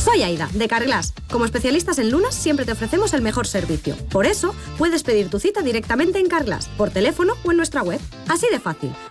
Soy Aida, de Carglass. Como especialistas en lunas, siempre te ofrecemos el mejor servicio. Por eso, puedes pedir tu cita directamente en Carglass, por teléfono o en nuestra web. Así de fácil.